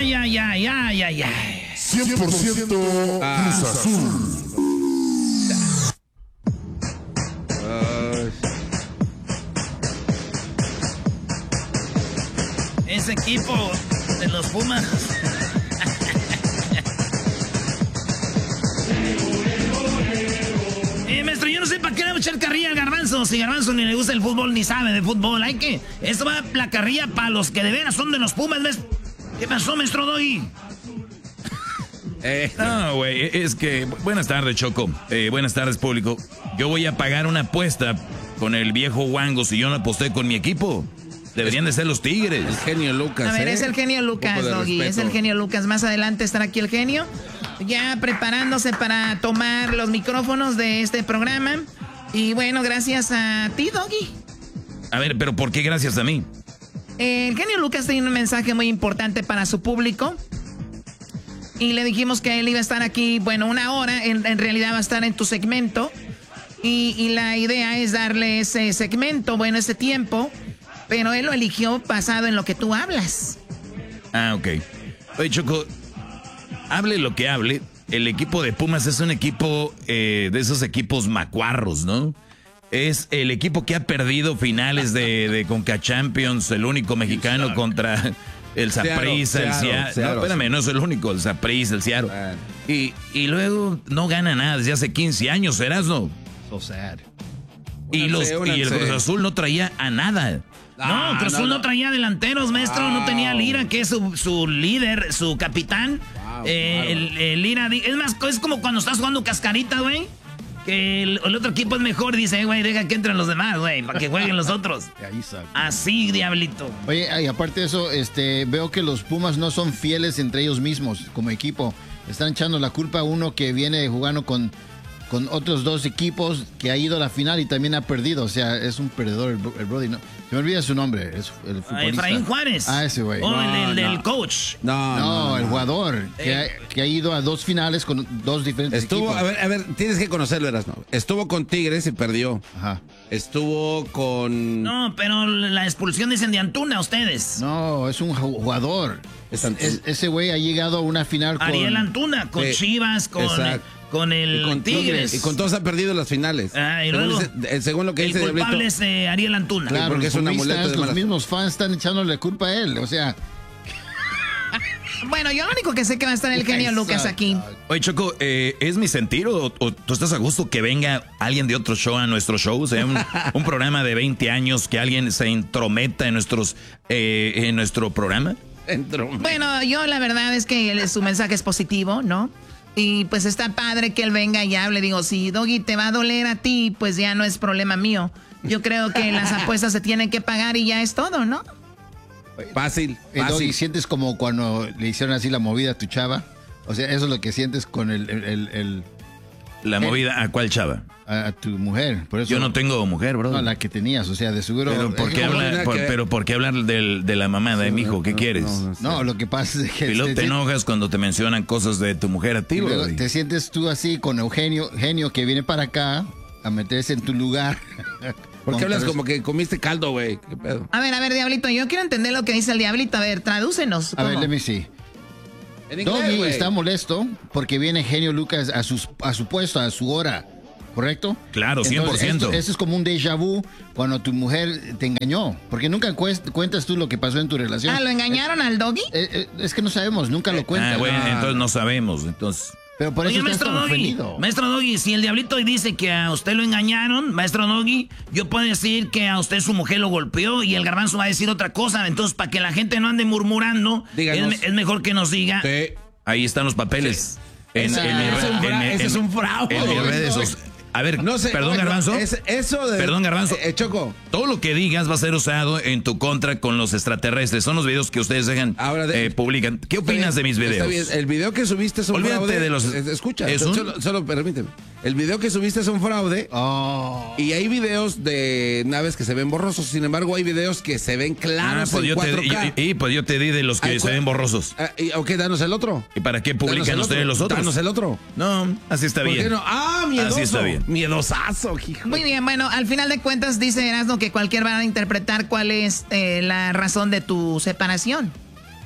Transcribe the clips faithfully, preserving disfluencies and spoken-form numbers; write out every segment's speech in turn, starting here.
ay, ay, ay, ay, ay, ay. cien por ciento Cruz Azul. Ese equipo de los Pumas. eh, maestro, yo no sé para qué le voy a echar carrilla al Garbanzo. Si Garbanzo ni le gusta el fútbol ni sabe de fútbol. Hay que. Esto va la carrilla para los que de veras son de los Pumas, ¿ves? ¿Qué pasó, maestro Doggy? Eh, no, güey, es que... Buenas tardes, Choco. Eh, buenas tardes, público. Yo voy a pagar una apuesta con el viejo Wango si yo no aposté con mi equipo. Deberían de ser los Tigres. El genio Lucas. A ver, ¿eh? es el genio Lucas, Doggy. Es el genio Lucas. Más adelante estará aquí el genio. Ya preparándose para tomar los micrófonos de este programa. Y bueno, gracias a ti, Doggy. A ver, pero ¿por qué gracias a mí? Eh, el genio Lucas tiene un mensaje muy importante para su público. Y le dijimos que él iba a estar aquí, bueno, una hora. En, en realidad va a estar en tu segmento. Y, y la idea es darle ese segmento, bueno, ese tiempo. Pero él lo eligió basado en lo que tú hablas. Ah, ok. Oye, Choco, hable lo que hable. El equipo de Pumas es un equipo eh, de esos equipos macuarros, ¿no? Es el equipo que ha perdido finales de, de Conca Champions, el único mexicano contra el Saprissa, el Seattle. No, espérame, no es el único, el Saprissa, el Seattle. Y, y luego no gana nada desde hace quince años, ¿Erasno? So sad. Y, los, y el Cruz Azul no traía a nada. Ah, no, Cruz Azul no, no traía delanteros, maestro. Wow. No tenía Lira, que es su, su líder, su capitán. Wow, eh, wow. El, el Lira, es más, es como cuando estás jugando cascarita, güey. Que el, el otro equipo es mejor, dice, güey, deja que entren los demás, güey, para que jueguen los otros. Así, diablito. Oye, y aparte de eso, este, veo que los Pumas no son fieles entre ellos mismos como equipo. Están echando la culpa a uno que viene jugando con... con otros dos equipos que ha ido a la final y también ha perdido. O sea, es un perdedor el, el Brody. No, se me olvida su nombre. Es el futbolista. Efraín Juárez. Ah, ese güey. O no, el, el no. del coach. No, no, no el jugador. Eh. Que, ha, que ha ido a dos finales con dos diferentes Estuvo, equipos. A ver, a ver, tienes que conocerlo, Erasmo. Estuvo con Tigres y perdió. Ajá. Estuvo con... No, pero la expulsión dicen de Antuna, ustedes. No, es un jugador. Es, es, ese güey ha llegado a una final con... Ariel Antuna, con eh, Chivas, con... Exacto. Con el y con Tigres. Y con todos ha perdido las finales. Ah, y luego, según, dice, según lo que el dice culpable Diablito, es eh, Ariel Antuna. Claro, porque es un amuleto de los malas... mismos fans están echándole culpa a él. O sea... Bueno, yo lo único que sé que va a estar el genio Lucas aquí. Oye, Choco, eh, ¿es mi sentir o, o tú estás a gusto que venga alguien de otro show a nuestro show? O sea, un, un programa de veinte años, que alguien se intrometa en, nuestros, eh, en nuestro programa. Bueno, yo la verdad es que su mensaje es positivo, ¿no? Y pues está padre que él venga y hable. Digo, si Doggy te va a doler a ti, pues ya no es problema mío. Yo creo que las apuestas se tienen que pagar y ya es todo, ¿no? Fácil, fácil. Doggy, ¿sientes como cuando le hicieron así la movida a tu chava? O sea, eso es lo que sientes con el... el, el, el ¿La el, movida a cuál chava? A, a tu mujer. Por eso, yo no tengo mujer, bro. No, la que tenías, o sea, de seguro... Pero ¿por qué, habla, por, pero ¿por qué hablar del, de la mamá de sí, mi hijo? ¿Qué no, quieres? No, no, no, lo que pasa es que... Y luego te, te enojas cuando te mencionan cosas de tu mujer a ti, bro. Te sientes tú así con Eugenio, Genio, que viene para acá a meterse en tu lugar... ¿Por qué hablas como que comiste caldo, güey? ¿Qué pedo? A ver, a ver, Diablito, yo quiero entender lo que dice el Diablito. A ver, tradúcenos. A ver, let me see. Doggy está molesto porque viene Genio Lucas a, sus, a su puesto, a su hora, ¿correcto? Claro, cien por ciento. Entonces, esto, esto es como un déjà vu cuando tu mujer te engañó, porque nunca cuentas tú lo que pasó en tu relación. Ah, ¿lo engañaron es, al Doggy? Es, es, es que no sabemos, nunca lo cuentas. Ah, bueno, ah. entonces no sabemos, entonces... Pero por Oye, eso maestro Doggy, maestro Doggy, si el Diablito dice que a usted lo engañaron, maestro Doggy, yo puedo decir que a usted su mujer lo golpeó y el Garbanzo va a decir otra cosa. Entonces, para que la gente no ande murmurando, es, es mejor que nos diga. Sí. Ahí están los papeles. Sí. En, Esa, en, en, es en, en, ese es un fraude. En mis redes sociales. A ver, no sé, perdón, oye, Garbanzo. Es, eso de, perdón, Garbanzo. Eh, Choco. Todo lo que digas va a ser usado en tu contra con los extraterrestres. Son los videos que ustedes dejan, Ahora de, eh, publican. ¿Qué opinas bien, de mis videos? Está bien. El video que subiste es un Olvídate fraude. de los... Escucha, ¿es solo, un? solo permíteme. El video que subiste es un fraude. Oh. Y hay videos de naves que se ven borrosos. Sin embargo, hay videos que se ven claros ah, pues en cuatro K. Te, y, y pues yo te di de los que Ay, se ven borrosos. Ah, y, ok, danos el otro. ¿Y para qué publican ustedes los otros? Danos el otro. No, así está bien. ¿Por qué no? Ah, miedoso. Así está bien. Miedosazo, hijo. Muy bien, bueno, al final de cuentas dice Erasmo que cualquiera va a interpretar cuál es eh, la razón de tu separación.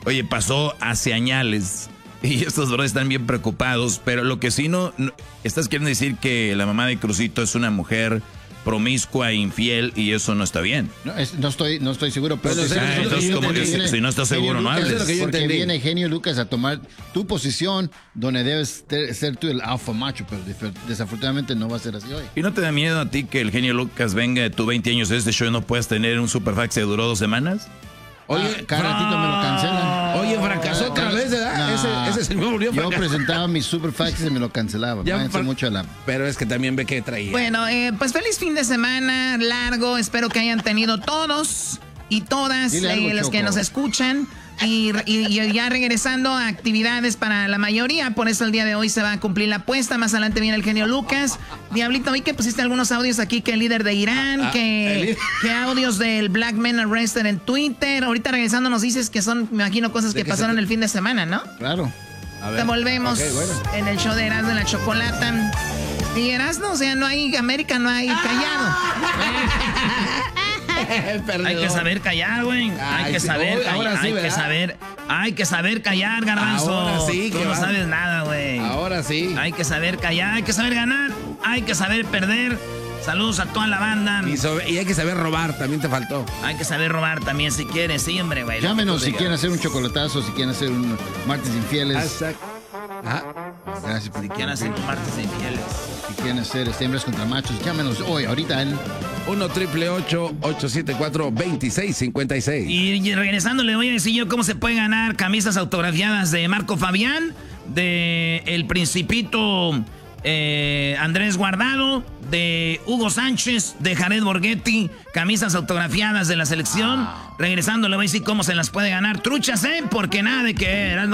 Oye, pasó hace añales y estos brothers están bien preocupados, pero lo que sí no, no... Estás queriendo decir que la mamá de Crucito es una mujer promiscua, infiel, y eso no está bien. No, es, no estoy no estoy seguro, pero... pero ah, entonces, como que si, si no estás seguro, no hables. Porque entendí. Viene Genio Lucas a tomar tu posición donde debes ser tú el alfa macho, pero desafortunadamente no va a ser así hoy. ¿Y no te da miedo a ti que el Genio Lucas venga de tus veinte años de este show y no puedas tener un superfax que duró dos semanas? Oye, ah, cada ratito me lo cancelan. Oye, fracasó otra vez, ¿verdad? No, ese, ese se me volvió Yo presentaba mis superfaxes y me lo cancelaban. Fra- mucho la... Pero es que también ve que traía. Bueno, eh, pues feliz fin de semana largo. Espero que hayan tenido todos y todas eh, los que nos escuchan. Y, y, y ya regresando a actividades para la mayoría, por eso el día de hoy se va a cumplir la apuesta. Más adelante viene el Genio Lucas. Diablito, vi que pusiste algunos audios aquí, que el líder de Irán, ah, que, que audios del Black Men Arrested en Twitter. Ahorita regresando nos dices que son, me imagino, cosas que pasaron se... el fin de semana, ¿no? Claro. A ver. Te volvemos okay, bueno. En el show de Erasmo de la Chocolata. Y Erasmo, o sea, no hay América, no hay callado. Hay que saber callar, güey. Hay que saber callar. Ahora sí, hay que saber, hay que saber callar, Garbanzo. Ahora sí, tú no va. sabes nada, güey. Ahora sí. Hay que saber callar, hay que saber ganar, hay que saber perder. Saludos a toda la banda. Y, sobre, y hay que saber robar, también te faltó. Hay que saber robar también si quieres, sí, hombre, güey. Llámenos si quieren hacer un chocolatazo, si quieren hacer un martes infieles. Exacto. Ajá. Gracias por si quieren hacer un martes infieles. Si quieren hacer hembras contra machos, llámenos hoy, ahorita en uno triple ocho ocho siete cuatro dos seis cinco seis. Y regresando le voy a decir yo cómo se puede ganar camisas autografiadas de Marco Fabián, de El Principito eh, Andrés Guardado, de Hugo Sánchez, de Jared Borghetti, camisas autografiadas de la selección. Regresando le voy a decir cómo se las puede ganar. Truchas, ¿eh? Porque nada de que...